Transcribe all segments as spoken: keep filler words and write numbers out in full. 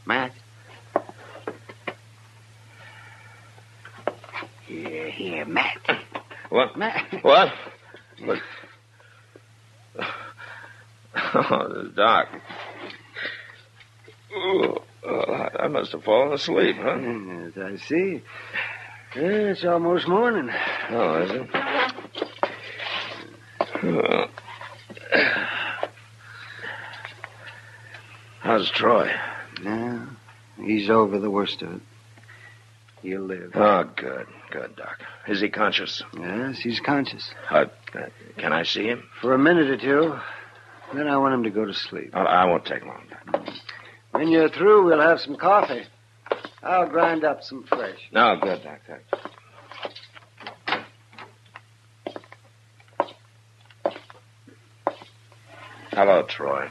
Matt? Here, here, Matt. What? Matt. What? What? Oh, the doc. Ooh, oh, I must have fallen asleep, huh? Yes, I see. Yeah, it's almost morning. Oh, is it? Oh. How's Troy? No, he's over the worst of it. He'll live. Oh, good, good, Doc. Is he conscious? Yes, he's conscious. Uh, uh, can I see him? For a minute or two. Then I want him to go to sleep. Oh, I won't take long, Doc. When you're through, we'll have some coffee. I'll grind up some fresh. No, good, Doc, thanks. Hello, Troy.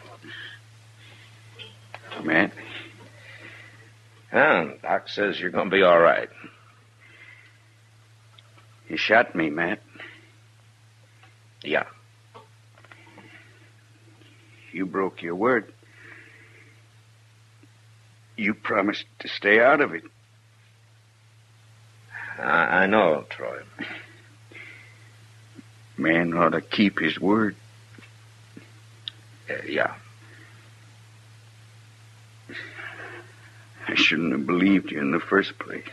Matt? Yeah, Doc says you're going to be all right. You shot me, Matt. Yeah. You broke your word. You promised to stay out of it. I, I know, Troy. Man ought to keep his word. Uh, yeah. I shouldn't have believed you in the first place.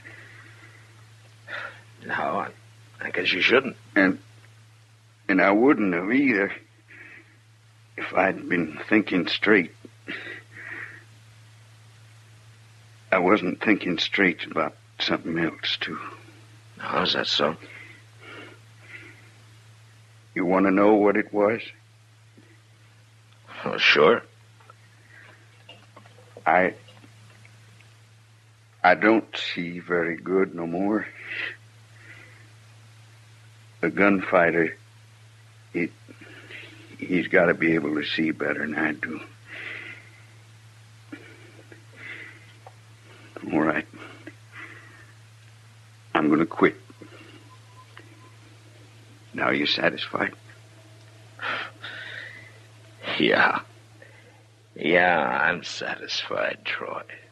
No, I, I guess you shouldn't. And and I wouldn't have either if I'd been thinking straight. I wasn't thinking straight about something else, too. Oh, is that so? You want to know what it was? Oh, sure. I... I don't see very good no more. A gunfighter, it, he's got to be able to see better than I do. All right. I'm going to quit. Now you satisfied? Yeah. Yeah, I'm satisfied, Troy.